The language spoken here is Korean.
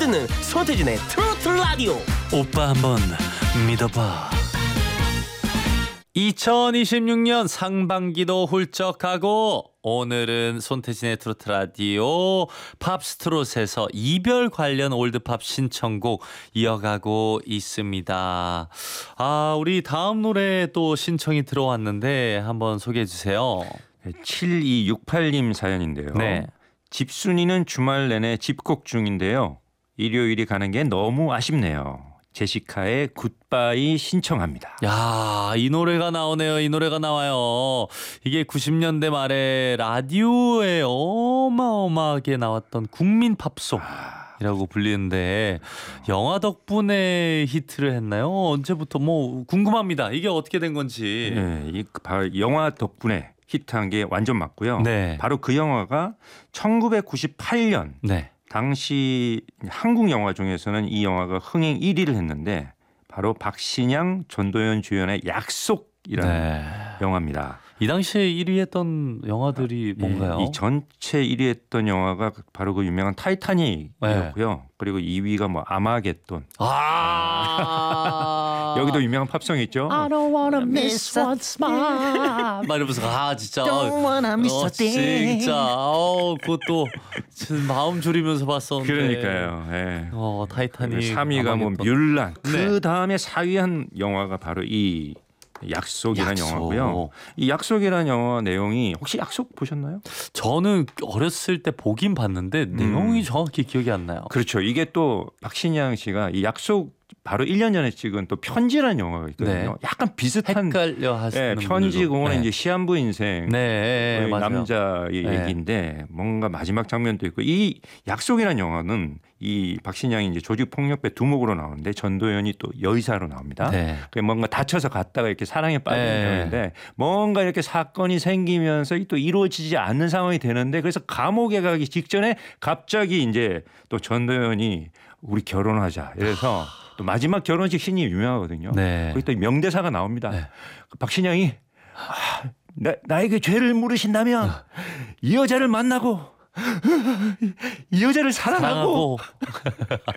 듣는 손태진의 트로트 라디오. 오빠 한번 믿어봐. 2026년 상반기도 훌쩍 가고 오늘은 손태진의 트로트 라디오 팝스트롯에서 이별 관련 올드팝 신청곡 이어가고 있습니다. 우리 다음 노래 또 신청이 들어왔는데 한번 소개해 주세요. 7268님 사연인데요. 네. 집순이는 주말 내내 집콕 중인데요. 일요일이 가는 게 너무 아쉽네요. 제시카의 굿바이 신청합니다. 야, 이 노래가 나오네요. 이 노래가 나와요. 이게 90년대 말에 라디오에 어마어마하게 나왔던 국민 팝송이라고 불리는데 영화 덕분에 히트를 했나요? 언제부터 뭐 궁금합니다. 이게 어떻게 된 건지. 네, 이 바로 영화 덕분에 히트한 게 완전 맞고요. 네. 바로 그 영화가 1998년 네. 당시 한국 영화 중에서는 이 영화가 흥행 1위를 했는데 바로 박신양, 전도연 주연의 약속이라는 네. 영화입니다. 이 당시에 1위 했던 영화들이 뭔가요? 이 전체 1위 했던 영화가 바로 그 유명한 타이타닉이었고요. 그리고 2위가 뭐 아마겟돈. 여기도 유명한 팝송이 있죠. I don't wanna miss one smile. 막 이러면서 진짜 Don't wanna miss a thing. 진짜 그것도 마음 졸이면서 봤었는데. 그러니까요. 예. 타이타닉 3위가 뭐 아마겟돈. 뮬란. 네. 그 다음에 4위한 영화가 바로 이 약속이라는 약속. 영화고요. 이 약속이라는 영화 내용이 혹시 약속 보셨나요? 저는 어렸을 때 보긴 봤는데 내용이 정확히 기억이 안 나요. 그렇죠. 이게 또 박신양 씨가 이 약속 바로 1년 전에 찍은 또 편지라는 영화가 있거든요. 네. 약간 비슷한 헷갈려 하시는 편지 분들도. 그거는 네. 이제 시한부 인생 네, 맞아요. 남자의 네. 얘기인데 뭔가 마지막 장면도 있고 이 약속이라는 영화는 이 박신양이 이제 조직폭력배 두목으로 나오는데 전도연이 또 여의사로 나옵니다. 네. 뭔가 다쳐서 갔다가 이렇게 사랑에 빠지는 네. 경우인데 뭔가 이렇게 사건이 생기면서 또 이루어지지 않는 상황이 되는데 그래서 감옥에 가기 직전에 갑자기 이제 또 전도연이 우리 결혼하자. 이래서 또 마지막 결혼식 씬이 유명하거든요. 네. 거기 또 명대사가 나옵니다. 네. 박신양이 나에게 죄를 물으신다면 이 여자를 만나고 이 여자를 사랑하고